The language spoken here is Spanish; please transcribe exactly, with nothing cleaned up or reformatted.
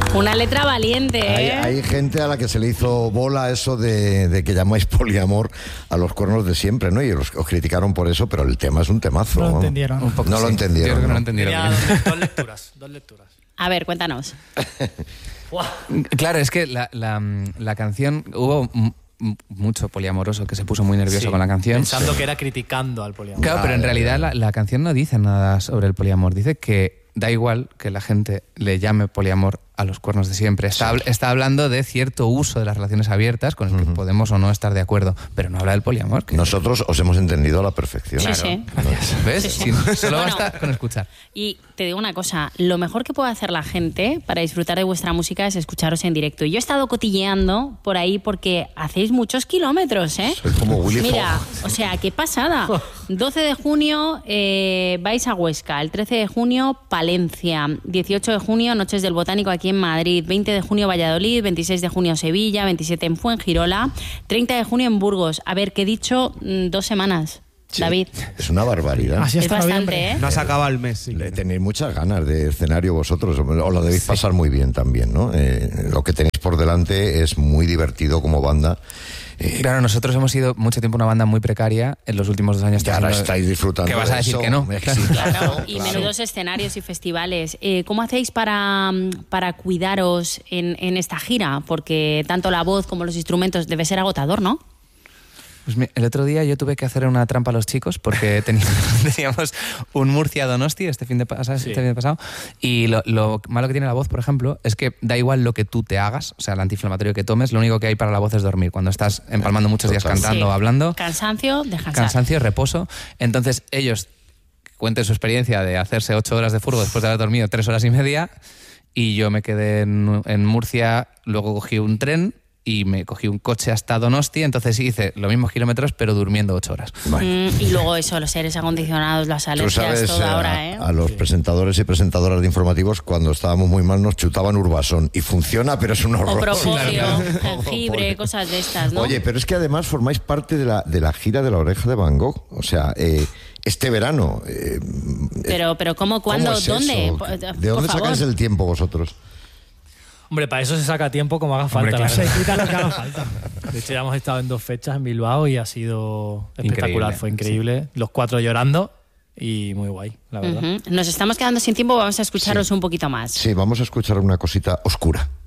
Una letra valiente, ¿eh? Hay, hay gente a la que se le hizo bola eso de, de que llamáis poliamor a los cuernos de siempre, ¿no? Y os, os criticaron por eso, pero el tema es un temazo. No lo entendieron. Un poco, no sí. lo entendieron. Yo creo que no, no lo entendieron. Tenía dos lecturas, dos lecturas. A ver, cuéntanos. Claro, es que la, la, la canción... Hubo m- mucho poliamoroso que se puso muy nervioso Sí, con la canción. Pensando que era criticando al poliamor. Claro, pero en realidad la, la canción no dice nada sobre el poliamor. Dice que da igual que la gente le llame poliamor a los cuernos de siempre. Está, sí. está hablando de cierto uso de las relaciones abiertas con el que uh-huh. podemos o no estar de acuerdo, pero no habla del poliamor. Que... Nosotros os hemos entendido a la perfección. Sí, claro. sí. Gracias. ¿Ves? Sí, sí. Sí, no, solo bueno, basta con escuchar. Y te digo una cosa, lo mejor que puede hacer la gente para disfrutar de vuestra música es escucharos en directo. Y yo he estado cotilleando por ahí porque hacéis muchos kilómetros, ¿eh? Soy como Willy Mira, Fox. o sea, qué pasada. doce de junio eh, vais a Huesca, el trece de junio Palencia, dieciocho de junio Noches del Botánico aquí en Madrid, veinte de junio Valladolid, veintiséis de junio Sevilla, veintisiete en Fuengirola, treinta de junio en Burgos. A ver, que he dicho mm, dos semanas. Sí, David. Es una barbaridad. Así Es hasta bastante, noviembre. ¿eh? No se acaba el mes. Sí. Le tenéis muchas ganas de escenario vosotros, os lo debéis sí. pasar muy bien también, ¿no? Eh, lo que tenéis por delante es muy divertido como banda. Eh, claro, nosotros hemos sido mucho tiempo una banda muy precaria en los últimos dos años. Y ahora estáis disfrutando. ¿Qué vas a decir eso? que no? Claro, claro, y claro. menudos escenarios y festivales. Eh, ¿Cómo hacéis para, para cuidaros en, en esta gira? Porque tanto la voz como los instrumentos debe ser agotador, ¿no? Pues el otro día yo tuve que hacer una trampa a los chicos porque teníamos, teníamos un Murcia-Donosti este fin de, pasado, sí. este fin de pasado y lo, lo malo que tiene la voz, por ejemplo, es que da igual lo que tú te hagas, o sea, el antiinflamatorio que tomes, lo único que hay para la voz es dormir. Cuando estás empalmando muchos días cantando o sí. hablando... Cansancio, descansar. Cansancio, reposo. Entonces ellos cuenten su experiencia de hacerse ocho horas de furgo después de haber dormido tres horas y media y yo me quedé en, en Murcia, luego cogí un tren y me cogí un coche hasta Donosti, entonces hice los mismos kilómetros pero durmiendo ocho horas. Vale. Mm, y luego eso, los aires acondicionados, las alergias, todo a, ahora, ¿eh? A los sí. presentadores y presentadoras de informativos cuando estábamos muy mal nos chutaban Urbasón y funciona, pero es un horror. O propóleo, jengibre, cosas de estas, ¿no? Oye, pero es que además formáis parte de la, de la gira de La Oreja de Van Gogh, o sea... Eh, este verano. Eh, pero, pero ¿cómo, cuándo, ¿cómo es dónde? Eso? ¿De dónde sacáis el tiempo vosotros? Hombre, para eso se saca tiempo como haga falta. Hombre, se quita lo que haga falta. De hecho, ya hemos estado en dos fechas en Bilbao y ha sido espectacular. Increíble. Fue increíble. Sí. Los cuatro llorando y muy guay, la verdad. Uh-huh. Nos estamos quedando sin tiempo, vamos a escucharos sí. un poquito más. Sí, vamos a escuchar una cosita oscura.